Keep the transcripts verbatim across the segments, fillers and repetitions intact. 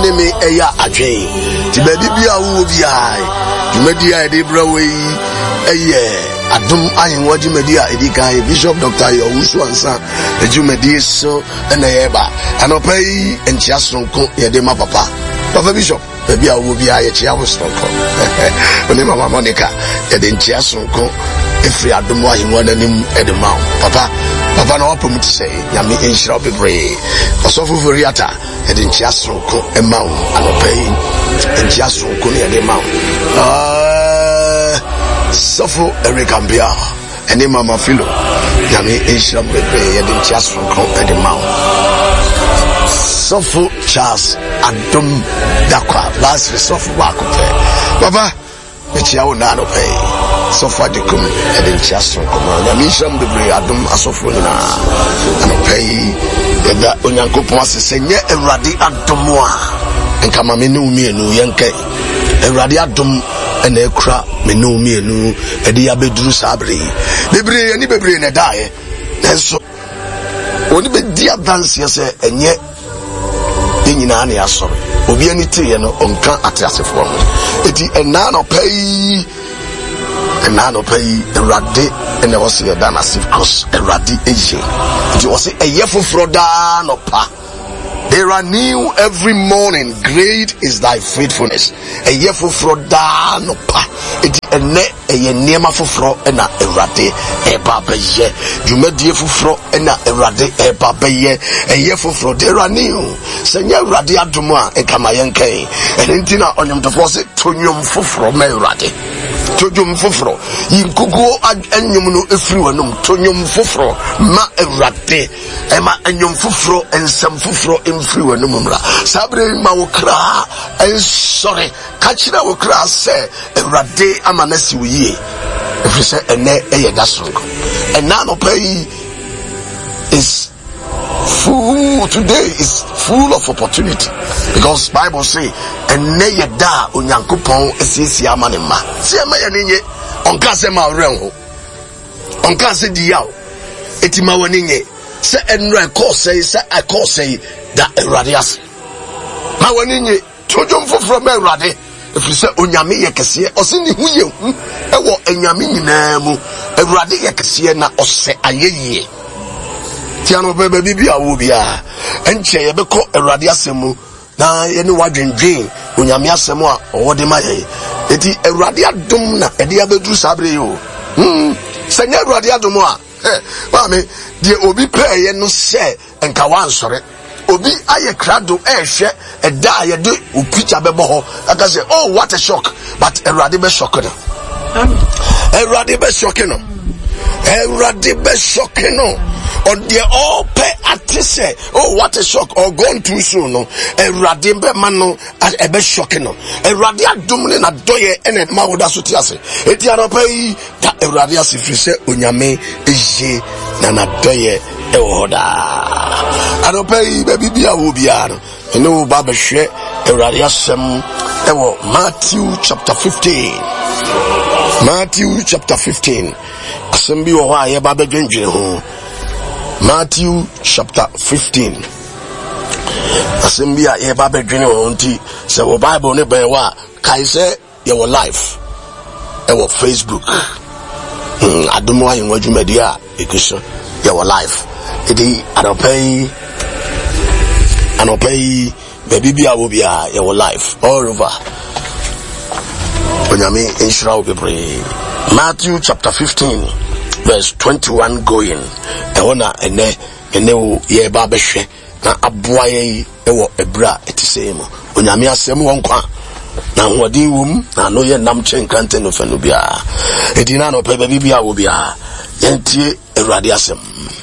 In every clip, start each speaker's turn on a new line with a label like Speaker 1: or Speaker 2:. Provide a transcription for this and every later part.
Speaker 1: me eya adwen ti ba bibia wo bia dwumadi a de bra we eye adom ayenwa dwumadi a edikan Bishop Doctor Yowusu Ansa dwumadi so na yeba anopai enchia sonko ye de ma papa Papa Bishop bibia wo bia ye chia wo sonko oni mama Monica ye de enchia sonko efri adom ayenwa nanim edema papa papa na wapom ti say yami enhira bebre osofu furiata e de ntia sonko ema wo anopai ntia sonko ne de ma ah sofu erikambia ene mama filo yami enhira bebre e de ntia sonko e de ma sofu Charles adom dakwa last sofu ba ko pe papa e chia wo na anopai sofa de kum e de ntia sonko na mi sham bebre adom asofo na anopai da onyankopon asese nye Ewurade adom a enka ma me ne umienu yenke Ewurade adom ena ekura me ne umienu e de ya beduru sabre bebre ani bebre na dae nenso oni be dia dance yese enye enyina na yasoro obi ani tie no onka atiasefo eti ena no pai ena no pai Ewurade ena wose ye da na sif cross Ewurade eje eti wose eye foforo da no pa. They are new every morning. Great is thy faithfulness. A year for froda no pa. It ene eye niema foforo ena Ewurade e baba ye. Dwuma die foforo ena Ewurade e baba ye. A year for froda they are new. Senya Ewurade adom a enkama yenkan. Enti na onyomtofo se tonyom foforo ma Ewurade. Tonyom foforo. Yinkugo anyom no efri wanum tonyom foforo ma Ewurade. Ema anyom foforo ensam foforo free when numra sabre ma wokra en sorry kachira wokra se Ewurade amanasi wiye if say ene eye dasonko and now no pay is full today is full of opportunity because Bible say ene ye da onyankopon esiesie amanema se ma ye nenye onka se ma renho onka se diawo etima waninye se enra ko say se akọ say da Ewurade as ma wani nye tojom foforo ma Ewurade efiri se onyame ye kese o se ni huye hu ewo enyame nyina mu Ewurade ye kese na ose ayeye ti ano bebe bibia wo bia enche ye beko Ewurade asemu na ye ni wadwendwen onyame asemu a owode ma ye eti Ewurade adom na ede abedu sabre yo hm se nya Ewurade adom a eh ma me die obi pray ye no se enka wansore obi aye krado ehwe eda ye de o picture bebo ho aka say oh what a shock but Ewurade be shock no Ewurade be shock no Ewurade be shock no on the all pay atise oh what a shock or gone too soon no Ewurade be man no e be shock no Ewurade adom ne na doye ene ma woda so ti ase eti anopai da Ewurade asifiri se onyame eje na na doye e woda anopai be bibia wo bia no ene wo ba be hwe Ewurade asem e wo Matthew chapter fifteen Matthew chapter fifteen asem bi wo ho aye ba be dwendwe ho Matthew chapter fifteen asem bi aye ba be dwene ho nti se wo Bible ne ben wa kai se ye wo life e wo Facebook mm adomo ayen wadwumadi a ekuso ye wo life edi anopai anopai baby bia wo bia ye wo life all over onyame enhira wo bebre Matthew chapter fifteen verse twenty-one going e wona ene ene wo ye ba behwe na aboa ye e wo ebra etise mu onyame asem won kwa na hodi wum na no ye nam chenkante no fa no bia edina no pe baby bia wo bia yentie Ewurade asem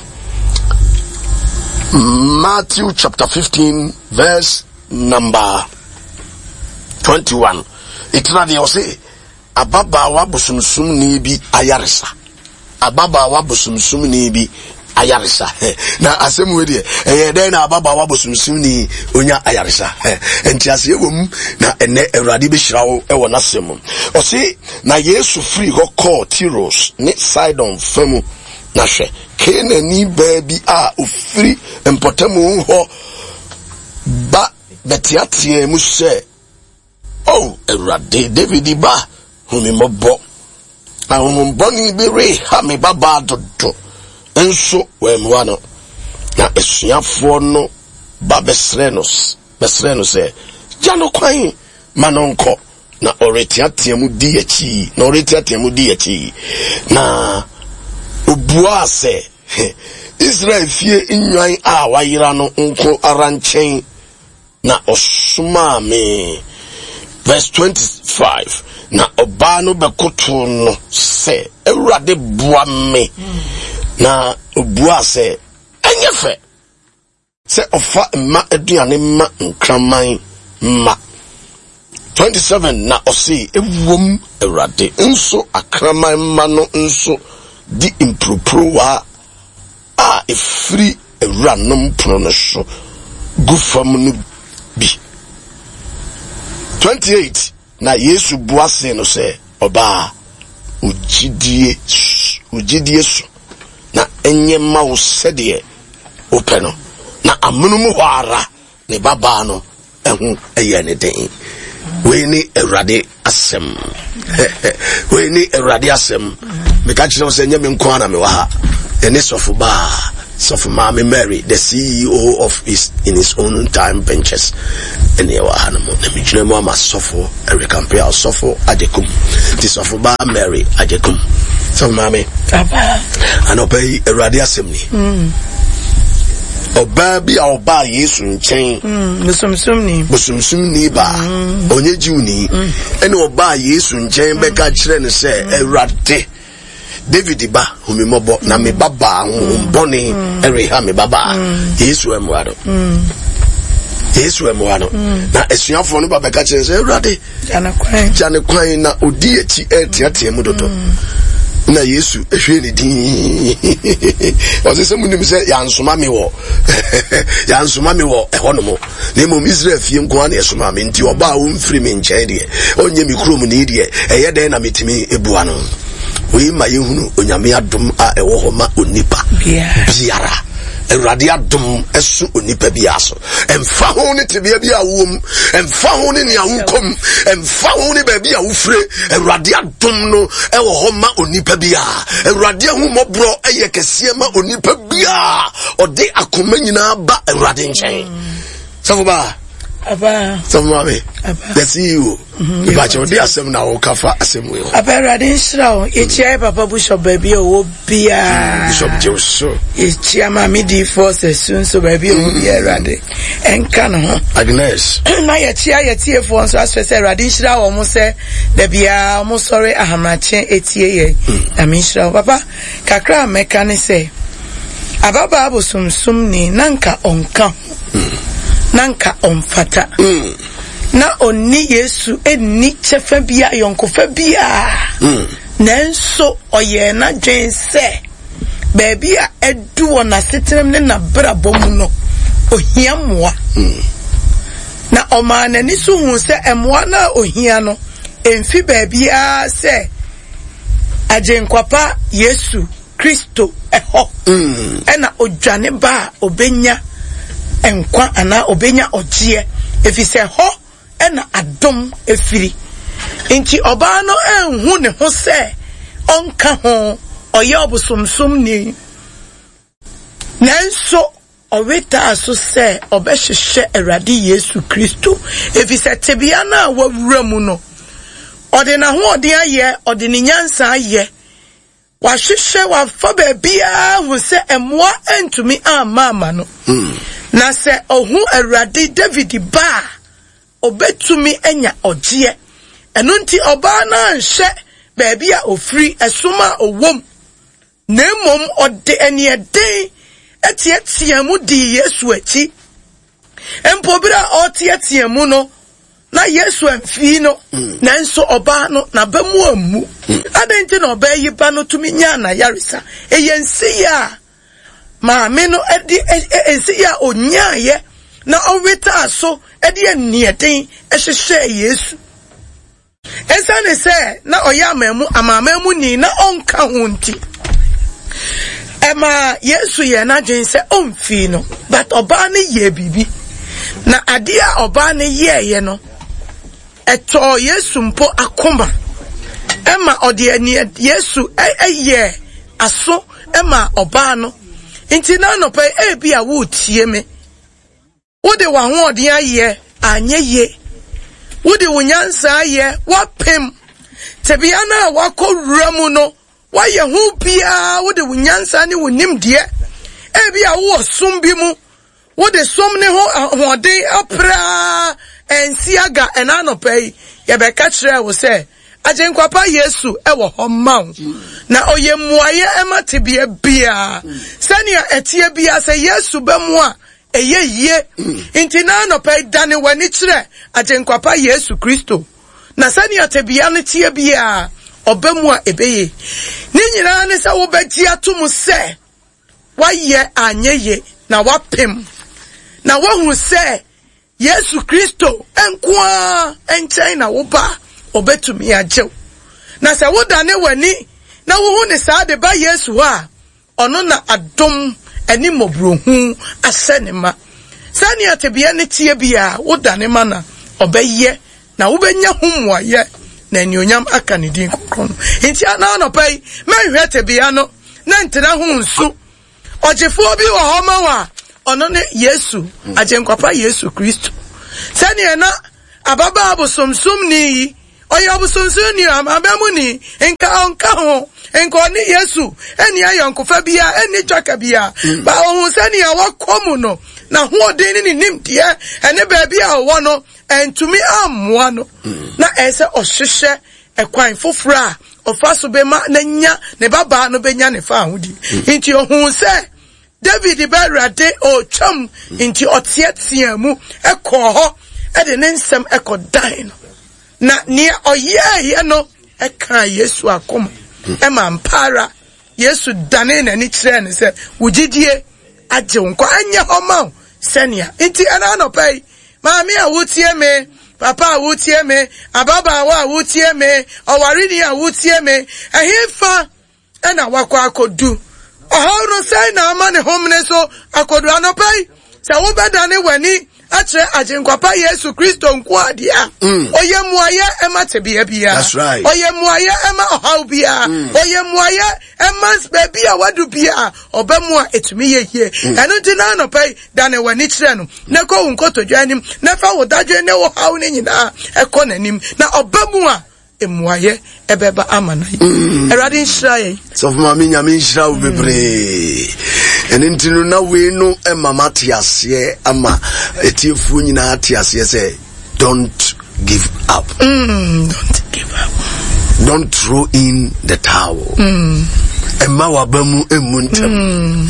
Speaker 1: Matthew chapter fifteen verse number twenty-one itna de ose ababa wa bosumsum ni bi ayaresa ababa wa bosumsum ni bi ayaresa na asem we de eh den na ababa wa bosumsum ni onya ayaresa enti ase ewom na ene Ewurade be hirawo e wo nasem ose na Yesu free ho call Tyros ni Sidon famu na hwe kena ni baby a ofiri empotamu ho ba betiatie mu se oh Erade David ba humi mobo na humi boni bi re ha me baba dodo enso wemwa no na esuafo no ba besrenos besrenos se jano kwan manonko na oretiatie mu di achi na oretiatie mu di achi na obua se Israel fie inwan a wayira no nko aranchen na osuma me. Verse twenty-five na oba no bekoto no se Ewurade boa me na obua se enyefe se ofa ma aduane ma nkraman ma. twenty-seven na osi ewom Ewurade nso akraman ma no nso di impropro wa a efri ewuranom pono no so gufam no bi. twenty-eight na Yesu buase no se oba ujidie ujidie so na enye ma wo sede ope no na amunu mu hwara ne baba no ehu eye ne den we ni Ewurade asem we ni Ewurade asem me ka kire se nya me nko ana me wa ha ene sofu ba sofu Mama Mary, the C E O of his in his own time ventures and ye wa hanamo na me kire mo ma sofu Erikampe al sofu ajekum ti sofu ba Mary ajekum so mama papa anopai Ewurade asem ni mm oba bi a oba Yesu nchen mm busumsum ni busumsum ni ba onye jiw ni ene oba Yesu nchen be ka kire ne se Ewurade David ba humi mobo na me baba mboni ere ha me baba Yesu emwado Yesu emwado na esuafo no baba ka kire se Ewurade jana kwan jana kwan na odi echi etiatia mu dodo na Yesu ehwe ni din oze se munim se yansoma me wo yansoma me wo ehonomo na mom Israel fie nko ana esoma me nti oba wo mfiri me nchen de onye mi krom ni de eye den na metimi ebua no we ma yehunu onyame adom a ewo ho ma onipa biara Ewurade adom esu onipa biaso emfa ho ne tebia bia wom emfa ho ne nia wonkom emfa ho ne ba bia wofre Ewurade adom no ewo ho ma onipa bia Ewurade hu mobro eye kese ma onipa bia ode akoma nyina ba Ewurade nchen so ba aba so mama aba the C E O ba che odi asem na wo kafa asem we aba Ewurade nshira e chia papa bishop baby o bia bishop Joshua e chia ma midi force sun so baby o bia Ewurade enka no ho Agnes na ye chia ye tie fo so asese Ewurade nshira wo mo se da bia mo sorry ahamache etie ye ami nshira papa kakra meka ne se ababa abosumsum ni nanka onka nanka omfata mm. na onni Yesu eni chefa bia yonkofa bia mm. nanso oye na dwense baby a edu wona setrem ne na brabo mu no ohia moa mm. na omana ni so hu se emoa na ohia no emfi baby a se ajenkwapa Yesu Kristo eho mm. ena odwane ba obenya enkwa ana obenya ogie efise ho ena adom efiri inti oba no enhu ne ho se onka ho oye obusumsum ni nanso oweta aso se obehhehye Ewurade Yesu Kristo efise tebia na wawura mu no ode na ho ode aye ode ni nyansa aye wahwehwe wafa ba bia hu se emoa entumi amama no mm. na se ohu Ewurade David ba obetumi enya ogie eno nti oba na nhye ba bia ofri esoma owom na mom ode enieden etietiamu di Yesu achi empobira otietiamu no na Yesu amfi no mm. na nso oba no na bamu amu mm. adenti na oba yiba no tumi nya na yarisa eyensi ya maame no edi ensi ya onyaye na oweta aso edi enieden ehhehye Yesu esa ne se na oyamamu amamamu ni na onka hunti ema Yesu ye na dwen se omfi no but oba ne ye bibi
Speaker 2: na adia oba ne yeye no eto Yesu mpo akoma ema ode ani Yesu eye aso ema oba no nti na no pe e bia wo tie me wo de wa ho ode aye anye ye wo de wonyansa aye wapem tebia na wakowura mu no waye hu bia wo de wonyansa ne wonim de e bia wo som bi mu wo de som ne ho hoden apra ensiaga enanopei ye be ka kire wo se ajenkwapa Yesu ewo ho maw na oyemuaye ematebia bia sania etie bia se Yesu bemu a eye ye intina anopei dane wani kire ajenkwapa Yesu Kristo na sania tebia ne tie bia obemu a ebeye ni nyina ne se wo begi atum se waye anyeye na wapem na wahu se Yesu Kristo enkwa enchen na wo ba obetumi ajew na se wo dane wani na wo hu ne sa de ba Yesu a ono na adom ani mobrohu asenema sani atebia ne tie bia wo dane ma na obeye na wo benya humwaye na nyonyam aka ne din kokron nti ana no pai mehwe tebia no na ntena hu nsu ojefo bi wo ho ma wa ono ne Yesu ajenkwapa Yesu Kristo sani na ababa abosomsom ni oya abosomsom ni amamu ni enka onka ho enka ni Yesu eni ayonkofa bia eni twaka bia ba ohun sani awakomu no na hoden ni nimtie ene ba bia wo no entumi ammoa no na ese ohhehye ekwan fofora ofaso bema na nya ne baba no benya ne fa ahudi nti ohun se David Berade o chum inti otiatia mu eko ho e de nsem eko dan na ne oye ye no e kan Yesu akoma e ma mpara Yesu dane na ni kire ne se wugidie agye nko anya ho ma senia inti ana no pai maami a wutie me papa a wutie me ababa wa wutie me owari ni a wutie me ehifa e na wakwa akodu oh no say na amane homne so akodu anopai se wo bedane wani ache ajenkwapa Yesu Kristo nko adia oyemuaye ema tebia bia
Speaker 1: that's right
Speaker 2: oyemuaye ema ohaw bia oyemuaye ema bebia wadu bia obemu a etumi yeye enu ti na anopai dane wani kire no na ko unkoto dwanim na fa wo dadwe ne wo haw ne nyina eko nanim na obemu a emuaye ebeba amana erade nshiraye
Speaker 1: so for mama nyame nshira bebre enentinu na we no emama tiase ama etiefu nyina tiase say don't give up
Speaker 2: mm don't give up
Speaker 1: don't throw in the towel mm emma wabamu emuntem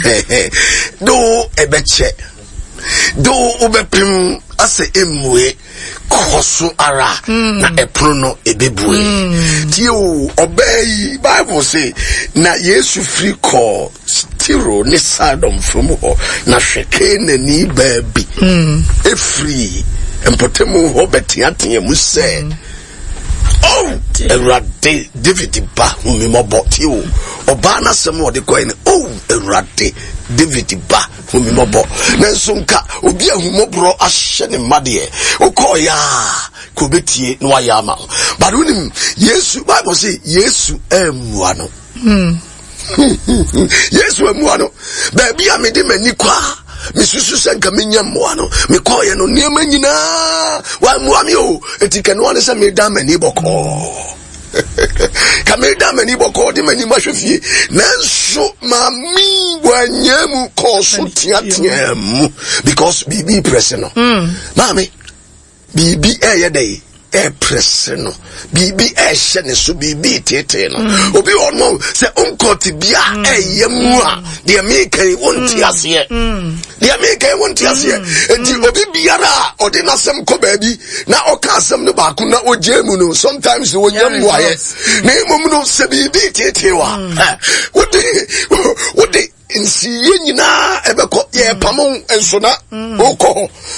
Speaker 1: do ebeche do obepim ase emue koso ara na epono no ebebue tie o obey Bible say na Yesu free call Tiro ni Sodom from ho na hweke na ni baabi e free empotemu ho betiatia mu se oh erade David ba humi mobo tie o oba na sem o de koin oh erade David ba humi mobo na nsunka obi ahumobro ahye ne made okoya ko betie no ayama but unim Yesu Bible say Yesu emua no mm Yesu emua no ba bia me de mani kwa misusu senka menya moa no me koye no niema nyina wa mua mi o etike no ne se me da mani boko kameda mani boko de mani mahwefie nanso mami wanyemu koso tiatiam because bibi preseno mm. mami bibi eye dey e preseno bibi e hye ne so bibi tete no mm. obi ono se onkoti bia mm. eye mu a de mekai wonti ase mm. de mekai wonti ase enti obi biara ode nasem ko baabi na oka asem no ba ku na ojemu no sometimes wo nyam waye na emom no se bibi tete wa wode wode insi nyina ebeko ye pamon enso na oko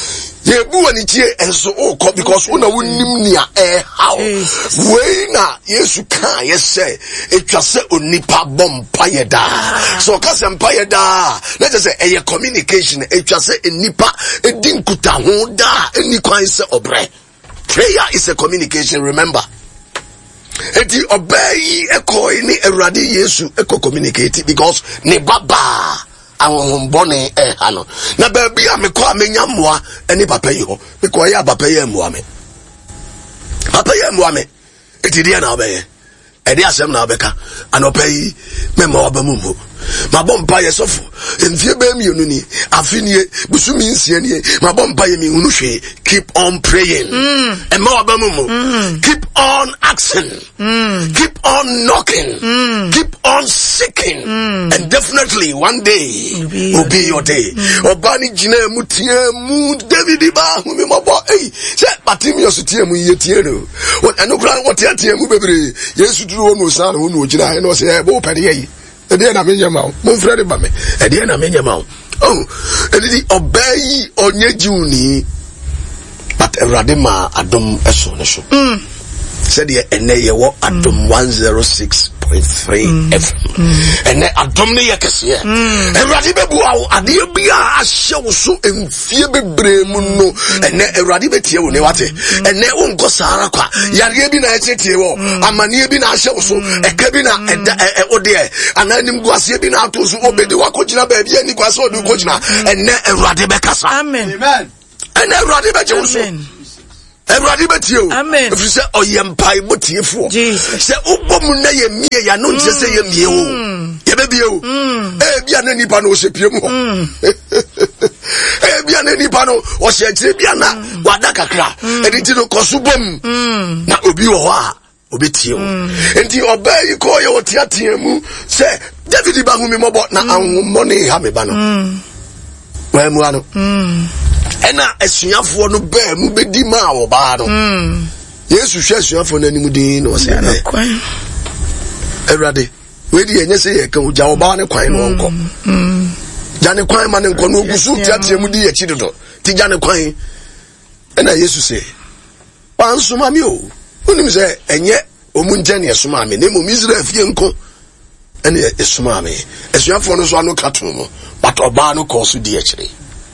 Speaker 1: ye bu ani tie enso o ko because una wonim nia eh how we na Yesu kan ye say etwa se onipa bompa ye da so ka se mpa ye da let us say eh communication etwa se enipa edinkuta ho da eni kwan se obre. Prayer is a communication, remember. Eti obey eko ni Erade Yesu eko communicate because ne baba awon bone eh ano na baby ameko amenya moa eni papa yi ho because ya papa yi moa me papa yi moa me eti dia na obey e dia asem na obeka anopai me ma obamumu ma bompa ye sofo enfie ba mi onu ni afinie busumi nsie ni ma bompa ye mi hunu hwe keep on praying mm. e ma obamumu mm. keep on asking mm. keep on knocking mm. keep on seeking mm. and definitely one day will be your day obani jina mu tie mu David ba hu mi mabo eh se patimi yo tie mu ye tie no eno kra what tie mu bebre Yesu duru wo sa no no jina e no se e bo pere ye ede na menye ma mo frere ba me ede na menye ma oh ede obey onye jiuni but Erade ma adom eso ne so mm said ye ene ye wo adom one oh six point three F M ene adom ne ye kese ye Erade bebu awo ade bia ahye wo so emfie bebre mu no ene Erade betie wo ne wate ene wo nko sara kwa yare bi na etie wo amane bi na ahye wo so eka bi na eda ode ananim guase bi na ato so obedi wakogina ba bia ni kwase odi kogina ene Erade bekasa
Speaker 2: amen
Speaker 1: amen ene Erade beje wo so Everybody but you.
Speaker 2: Amen.
Speaker 1: If you say, oh, you empire, what you for? Say, oh, woman, na ye me, ya no just say ye me, oh, ye baby, oh, eh, be an any pano, se piemo, eh, be an any pano, or se biana, wadaka cra, and it no cosubum, na obi owa, obitio, and you obey, you call your tiatiemu, say, David Bahumi Mobot, na money, hamebano, where muano. Ena esuafo no ba mu bedi ma wo ba no mm Yesu hwe esuafo no animu din no se na kwan Erade we di enye se ye ka uja wo ba ne kwan no nko mm ja ne kwan ma ne nko no gusu tiatia mu di echi dodo ti ja ne kwan ena Yesu se wan suma mi o unim se enye omunje ne esuma mi ne mo Israel fie nko ene esuma mi esuafo no so anu kato mo but oba no ko so di echi.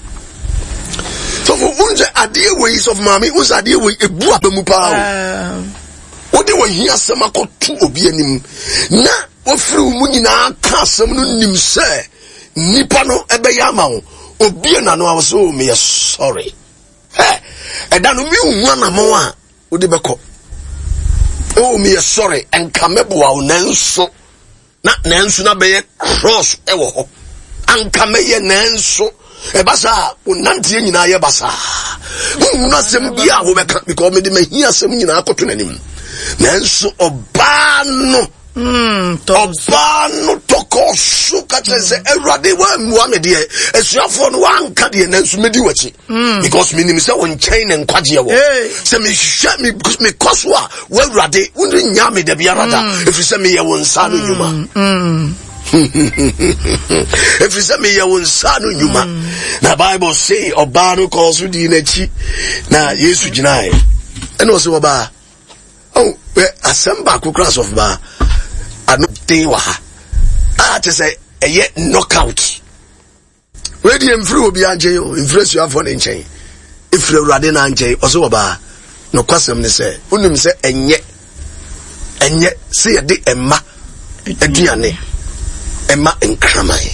Speaker 1: So for unje adie ways of mami unje adie way ebu abamu pa o de we hia sema ko tu obi anim na ofiri mu nyina ka asem no nim se nipa no ebe ya ma wo obi na no aso me sorry eh eda no mi hu na mo a o de beko o me sorry enka meboa wo nanso na nanso na be cross e wo ho anka meye nanso e basa unantie nyina ye basa unna sem bia wo beka because me de mahia sem nyina akoto nanim nanso oba no mm oba no toko su ka tse Erade wa muwa me de esuafo no anka de nanso me di wachi because me nim se won chain en kwaje wo se me hwa me because me koswa wa Erade unri nya me de biarada if you say me ye won sa no nyuma mm if you say me ya won sa no nyuma na Bible say obano calls with the nachi na Yesu ginai and also oba oh we assemble ko class of ba anu dey wa ah to say a yet knockout we di emfru obi anje o influence you have on nchen if you Erade na anje also oba no kwasem ne say unim say enye enye say de emma aduane Emma enkramai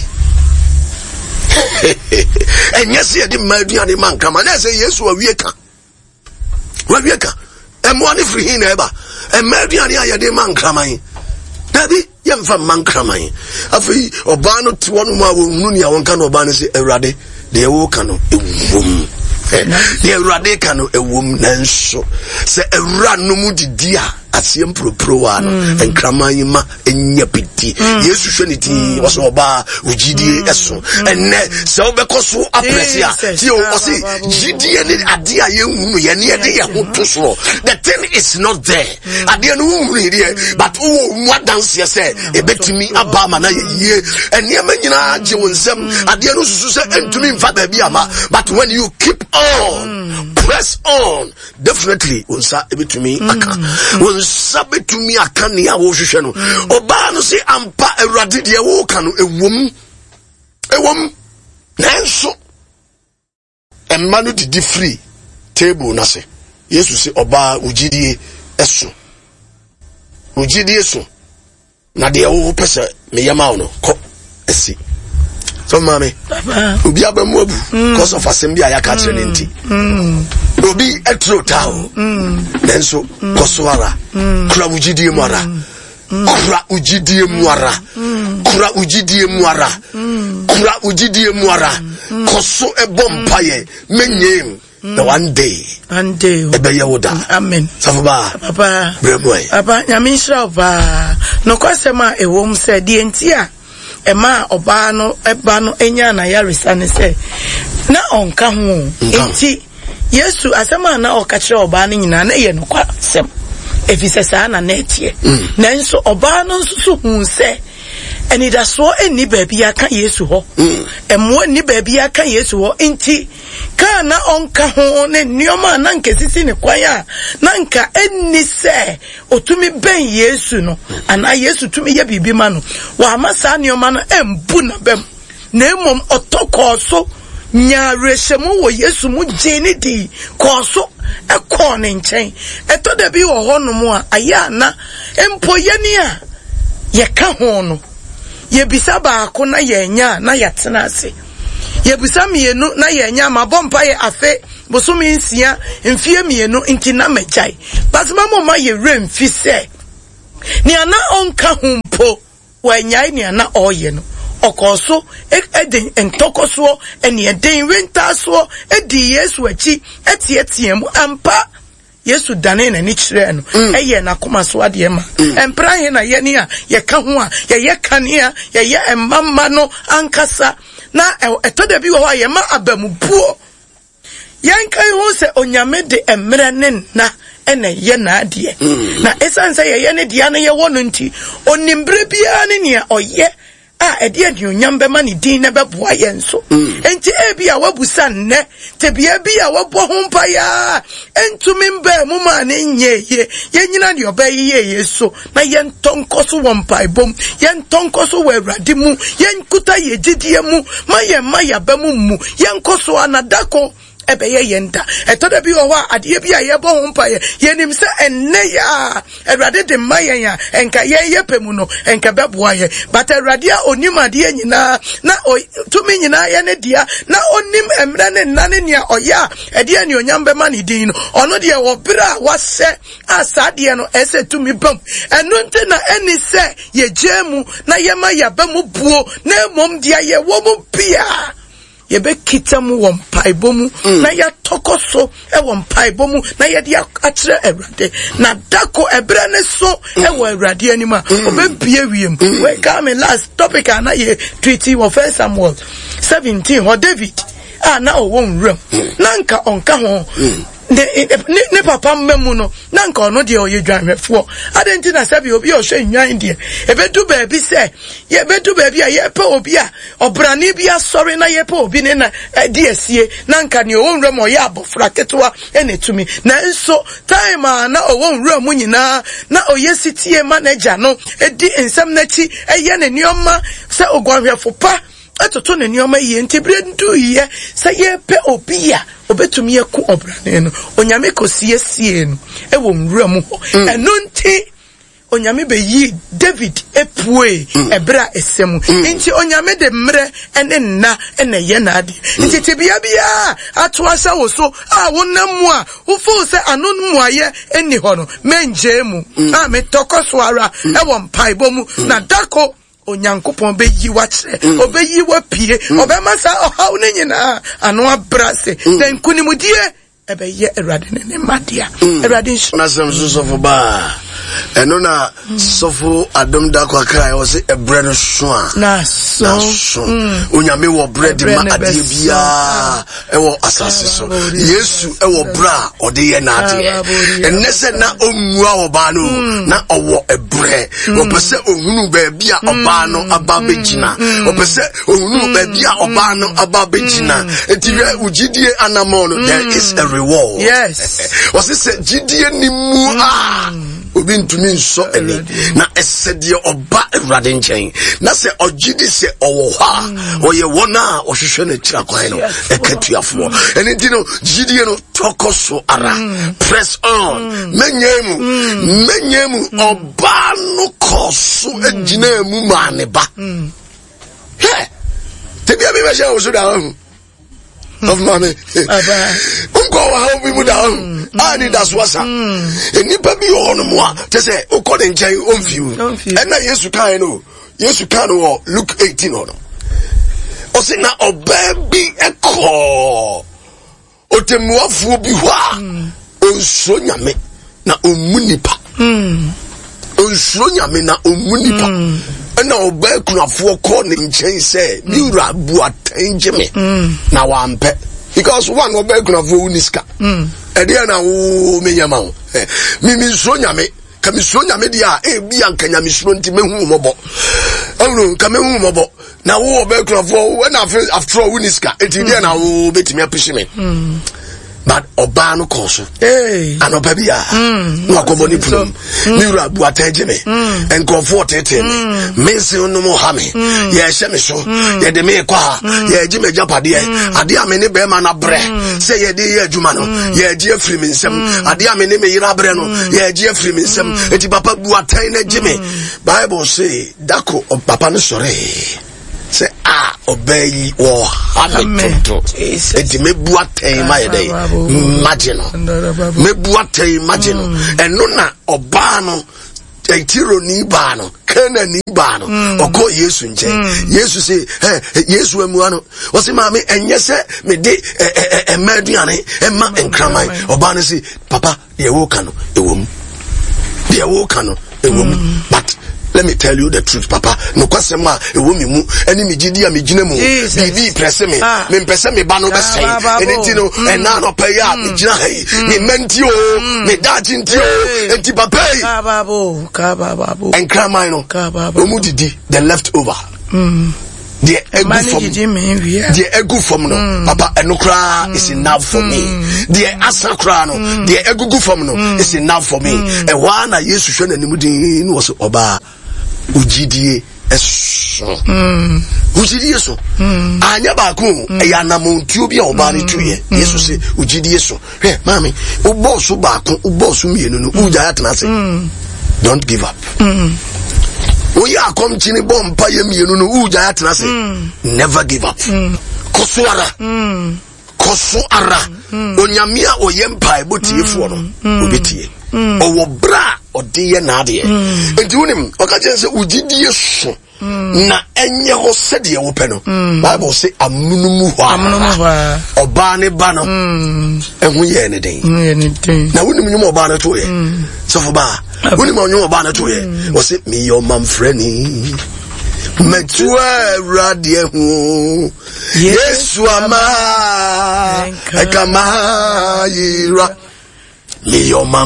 Speaker 1: enye se de maduane man kama na se Yesu awieka wawieka emo ani free hin eba emma aduane aye de man kramai dabi yemfa man kramai afi oba no ti wonu ma wo hunu ni awon kan oba no se Erade de wo kan no ewum de Erade kan no ewum nanso se ewura no mu didi a asiem propro ano enkramayima enya piti yesu hweniti was oba ugidie eso enne se obekoso apresia ti o say gidie ni ade a yenhunu ye ne de ye hoto so the thing is not there ade no hunu here but wo mu dance ye say ebetimi aba ma na ye enne ma nyina je wonsem ade no susu se entumi mfa ba bi ama but when you keep on press on definitely unsa ebetumi aka unsa betumi aka ne a wo hwehwe no oba no say ampa awurade de wo ka no ewom ewom nanso emma no didi free table na se yesu say oba ugidie eso ugidie so na de wo pese me yama no ko esi so mama obi abamu abu because of assembly ayaka kire nti obi etro tawo nenso kosoara kura ugidie mara kura ugidie muara kura ugidie muara kura ugidie muara koso ebompaye menyem the one day
Speaker 2: one day
Speaker 1: ebe yewoda
Speaker 2: amen
Speaker 1: safuba
Speaker 2: papa
Speaker 1: breboy
Speaker 2: papa nyamisha oba no kwasema ewom se die ntia ema oba no eba no enya na yarisa ne se na onka ho enti yesu asema na okachira oba no nyina na ye no kwasem efise sa na netie nanso oba no nsusu hu se eni da so eni baabi aka yesu ho emo eni baabi aka yesu ho enti ka na onka ho ne nioma na nkesisi ne kwan a na nka eni se otumi ben yesu no ana yesu tumi ye bibi ma no wa amasa nioma no embu na bem na emom otoko so nyaarehemu wo yesu mu jeni di koso ekọ ne nchen eto da bi wo honom a aya na empo ye ni a ye ka ho no ye bisa ba ko na ye nya na ye tena ase ye bisa mienu na ye nya ma bompa ye afe bosumi nsia mfie mienu nti na mejai basma mo ma ye remfi se ni ana onka humpo wa nyai ni ana oye no okoso eden entokoso ene eden rentaso edi yesu achi etietiemu ampa yesu dane na ni kire no eye na komaso ade ma empra he na ye ni a ye ka ho a ye ye kanea ye ye emamma no ankasa na etoda bi wo ye ma abamupuo yankai ho se onyame de emre ne na ene ye na ade na esanse ye ye ne dia na ye wono nti onimbre bia ne ne oye ah edi edi onyambe ma ni din na beboa ye nso enti e bia wabusa nne te bia bia wabo ho mpa ya entumi mba mu ma ne nye ye ye nyina de oba ye yeso na ye ntonkoso wo mpa ibom ye ntonkoso wo awrade mu ye nkuta ye gidie mu ma ye ma ya ba mu mu ye nkoso anadako ebe ye yenda etoda bi wo wa ade bi a ye bo ho mpa ye yenim se enne ya awrade de maye ya enka ye ye pemu no enka beboa ye but awrade a onim ade nyina na tumi nyina ye ne dia na onim emre ne nane ne oya ade ne onyambe ma ne din no ono de wo bra wase asade no ese tumi bam eno nte na eni se ye jemu na ye ma ya ba mu buo na mom dia ye wo mu pia ye be kitamu wo mpaibomu na ya tokoso e wo mpaibomu na ye dia akire awrade na dako ebre ne so e wo awrade anima obe bie wiem we come last topic na ye treaty of First Samuel seventeen ho David ah na o won rem na nka onka ho ne ne papa mmemu no na nka ono de oye dwanhwefo adenti na sabi obi o hwe nwan de ebedu baabi se ye bedu baabi a ye pe obi a obrani bi asori na ye pe obi ne na de asie na nka ne o nwrem oye abofra ketewa enetumi na nso time a na o nwrem nyina na oye sitie manager no edi ensem na chi eye ne nioma se ogwanhwefo pa atoto ne nioma ye ntibre ndu ye se ye pe obi a obetumi eku obrane no onyame kosie sie no e wo nwura mu ho eno nti onyame be yi David epue ebra esemu nti onyame de mre ene nna ene ye na ade nti tibia bia ato asa wo so a wonam a wo fu se anon mu aye eni ho no menje mu a me tokoso ara e wo mpaibo mu na dako onyankopon be yi wa kire obeyi wa pie obema sa ohaw ne nyina ano abrase na nkunimudie ebe ye erade ne madia erade
Speaker 1: na samso so ba eno na sofo adom da kwa kra o se ebre no so a
Speaker 2: na so
Speaker 1: onyame wo bread ma ade bia e wo asase so Yesu e wo bra ode ye na ade enne se na omua oba no na owo ebre o pese ohunu ba bia oba no aba begina o pese ohunu ba bia oba no aba begina entiwe ugidie anamon there is a reward.
Speaker 2: Yes.
Speaker 1: Was it said gidie ni mu ah obi ntumi nso eni na esedie oba ewrade nchen na se ogidi se owo ha oye wona ohwehwe na tira kwan no ekatuafo eni di no gidie no tokoso ara press on menyemu menyemu oba no koso egina mu mane ba he tebi abi be sha oso da of mommy aba unko wa how we down ani das wasa enipa bi ono mo a te se ukode nchen onfiu ena Yesu kan no Yesu kan no Luke eighteen ono o se na obabi eko otemuafu bi hwa onso nyame na omunipa onso nyame na omunipa ena oba kunafo ko ne nchen se mi wura bu atenjeme na wampe because one oba kunafo uniska e de na wo menyama wo mi mi so nyame ka mi so nyame dia e bia nka nyame so nti mehu mobo awno ka mehu mobo na wo oba kunafo na after all uniska e de na wo betimi apishime but oba no koso eh ano babia no akoboni pulum ni wura bu atenjeme enkofo tete me se no mo ha me ye hye me so ye de me kwa ye ji me japade ade a me ne be ma na bre se ye de ye adwuma no ye ji afiri me nsem ade a me ne me yira bre no ye ji afiri me nsem eti papa bu atan na jime Bible say dako papa no sore say ah obey wo hameto eti mebu aten ma yede imagine mebu aten imagine eno na oba no etiro ni ba no kana ni ba no oko Yesu nche Yesu say eh Yesu amu ano o se ma me enye se me de e maduane e ma enkraman oba no say papa ye wo ka no e wo mu ye wo ka no e wo mu but let me tell you the truth, Papa. No kwasema e wo mi mu eni mi gidi a mi gina mu bibi presse me me mpese me ba no be sei enti no e na no pa ya mi gina hai me menti o me daji nti o enti papa
Speaker 2: ka babo ka babo
Speaker 1: enkraman no o mu didi the leftover mm the egu from the egu from no papa enokra is enough for me the asakra no the egugu from no is enough for me e wa na Yesu hwe nanim din no so oba ugidie eso mm ugidie so anya ba ko e ya na montuo bi a oba ne tuye Yesu se ugidie so he mami o boss ba ko o boss mienu no uja ya tena se don't give up mm we are come chini bompa ye mienu no uja ya tena se never give up kosuara mm kosuara onyamia oyempa ebotiefo no obetie owo bra odiye na ade enti wonim okajense ugidie so na enye ho sede wo pe no Bible say amunumu hwa amunumu hwa oba ne ba no ehu ye ne den ye ne den na wonim nyum oba na to ye so for ba wonim nyum oba na to ye wo say me your man friendly metua radie hu Yesu ama ekama yira me your man